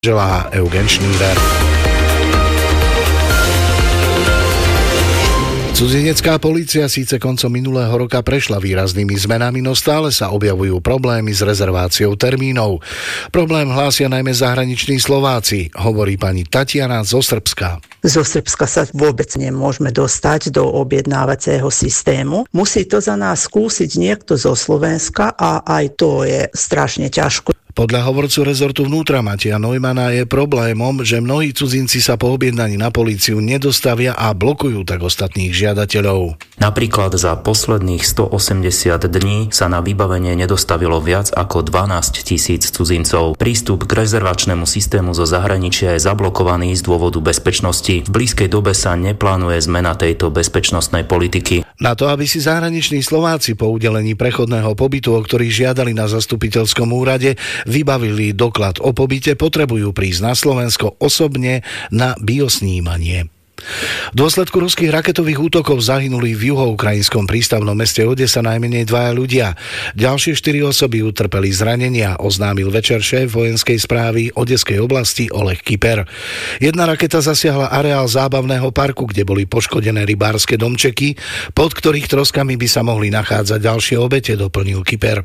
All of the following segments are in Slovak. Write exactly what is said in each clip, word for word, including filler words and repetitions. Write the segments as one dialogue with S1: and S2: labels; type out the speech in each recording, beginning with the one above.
S1: želá Eugen Schneider. Cudzinecká polícia síce koncom minulého roka prešla výraznými zmenami, no stále sa objavujú problémy s rezerváciou termínov. Problém hlásia najmä zahraniční Slováci, hovorí pani Tatiana zo Srbska.
S2: Zo Srbska sa vôbec nemôžeme dostať do objednávacieho systému. Musí to za nás skúsiť niekto zo Slovenska a aj to je strašne ťažko.
S1: Podľa hovorcu rezortu vnútra Mateja Neumana je problémom, že mnohí cudzinci sa po objednaní na políciu nedostavia a blokujú tak ostatných žiadateľov.
S3: Napríklad za posledných stoosemdesiat dní sa na vybavenie nedostavilo viac ako dvanásť tisíc cudzincov. Prístup k rezervačnému systému zo zahraničia je zablokovaný z dôvodu bezpečnosti. V blízkej dobe sa neplánuje zmena tejto bezpečnostnej politiky.
S1: Na to, aby si zahraniční Slováci po udelení prechodného pobytu, o ktorý žiadali na zastupiteľskom úrade, vybavili doklad o pobyte, potrebujú prísť na Slovensko osobne na biosnímanie. V dôsledku ruských raketových útokov zahynuli v juhoukrajinskom prístavnom meste Odesa najmenej dvaja ľudia. Ďalšie štyri osoby utrpeli zranenia, oznámil večer šéf vojenskej správy Odeskej oblasti Oleg Kyper. Jedna raketa zasiahla areál zábavného parku, kde boli poškodené rybárske domčeky, pod ktorých troskami by sa mohli nachádzať ďalšie obete, doplnil Kyper.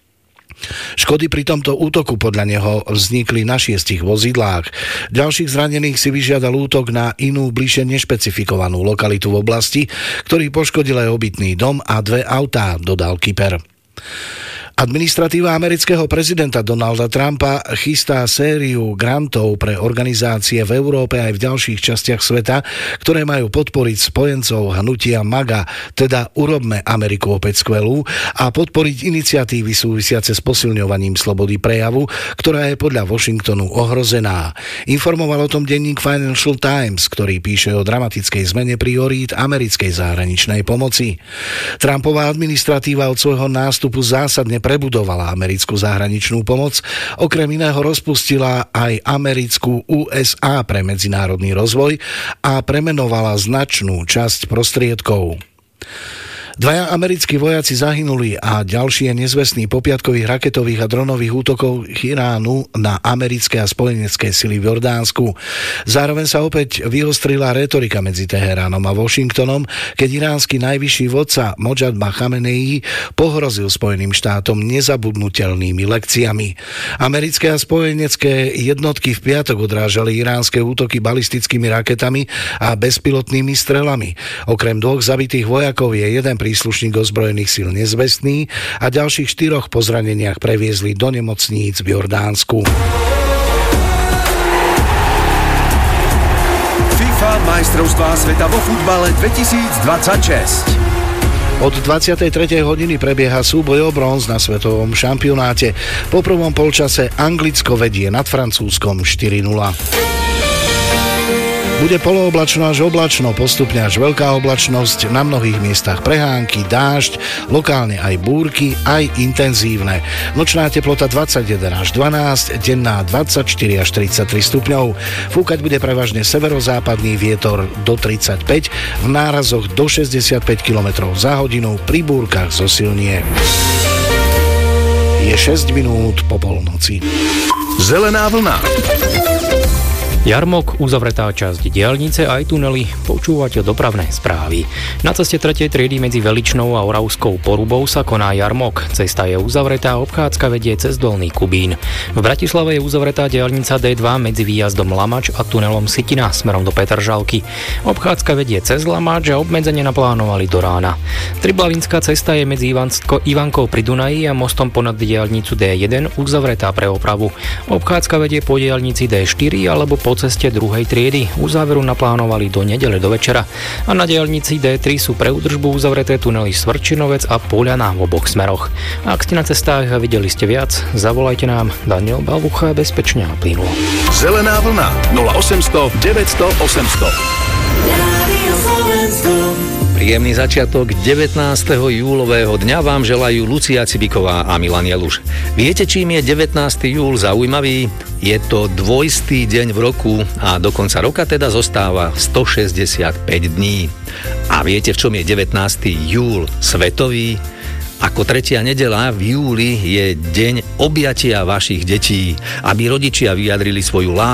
S1: Škody pri tomto útoku podľa neho vznikli na šiestich vozidlách. Ďalších zranených si vyžiadal útok na inú bližšie nešpecifikovanú lokalitu v oblasti, ktorý poškodil aj obytný dom a dve autá, dodal Kyper. Administratíva amerického prezidenta Donalda Trumpa chystá sériu grantov pre organizácie v Európe aj v ďalších častiach sveta, ktoré majú podporiť spojencov hnutia MAGA, teda Urobme Ameriku opäť skvelú, a podporiť iniciatívy súvisiace s posilňovaním slobody prejavu, ktorá je podľa Washingtonu ohrozená. Informoval o tom denník Financial Times, ktorý píše o dramatickej zmene priorít americkej zahraničnej pomoci. Trumpová administratíva od svojho nástupu zásadne prebudovala americkú zahraničnú pomoc, okrem iného rozpustila aj americkú ú es á pre medzinárodný rozvoj a premenovala značnú časť prostriedkov. Dvaja americkí vojaci zahynuli a ďalší je nezvestný po piatkových raketových a dronových útokov Iránu na americké a spojenecké sily v Jordánsku. Zároveň sa opäť vyostrila retorika medzi Teheránom a Washingtonom, keď iránsky najvyšší vodca Mojtaba Chamenei pohrozil Spojeným štátom nezabudnutelnými lekciami. Americké a spojenecké jednotky v piatok odrážali iránske útoky balistickými raketami a bezpilotnými strelami. Okrem dvoch zabitých vojakov je jeden príslušník ozbrojených síl nezvestný a ďalších štyroch po zraneniach previezli do nemocníc v Jordánsku.
S4: FIFA majstrovstvá sveta vo futbale dvetisícdvadsaťšesť.
S1: Od dvadsiatej tretej hodiny prebieha súboj o bronz na svetovom šampionáte. Po prvom polčase Anglicko vedie nad Francúzskom štyri nula. Bude polooblačno až oblačno, postupne až veľká oblačnosť, na mnohých miestach prehánky, dážď, lokálne aj búrky, aj intenzívne. Nočná teplota dvadsaťjeden až dvanásť, denná dvadsaťštyri až tridsaťtri stupňov. Fúkať bude prevažne severozápadný vietor do tridsaťpäť, v nárazoch do šesťdesiatpäť kilometrov za hodinu, pri búrkach zosilnie. Je šesť minút po polnoci.
S4: Zelená vlna.
S5: Jarmok, uzavretá časť diaľnice aj tunely, počúvate dopravné správy. Na ceste tretej triedy medzi Veličnou a Oravskou Porubou sa koná jarmok. Cesta je uzavretá, obchádzka vedie cez Dolný Kubín. V Bratislave je uzavretá diaľnica dé dva medzi výjazdom Lamač a tunelom Sitina smerom do Petržalky. Obchádzka vedie cez Lamač a obmedzenie naplánovali do rána. Triblavinská cesta je medzi Ivansko, Ivankou pri Dunaji a mostom ponad diaľnicu dé jeden uzavretá pre opravu. Obchádzka vedie po diaľnici dé štyri alebo po ceste druhej triedy. Uzáveru naplánovali do nedele do večera. A na diaľnici dé tri sú pre údržbu uzavreté tunely Svrčinovec a Poľana v oboch smeroch. Ak ste na cestách a videli ste viac, zavolajte nám. Daniel Balvucha, bezpečne a plynulo.
S4: Zelená vlna nula osemsto deväťsto osemsto.
S6: Príjemný začiatok devätnásteho júlového dňa vám želajú Lucia Cibiková a Milan Jeluš. Viete, čím je devätnásteho júl zaujímavý? Je to dvojstý deň v roku a do konca roka teda zostáva stošesťdesiatpäť dní. A viete, v čom je devätnásteho júl svetový? Ako tretia nedeľa v júli je deň objatia vašich detí, aby rodičia vyjadrili svoju lásku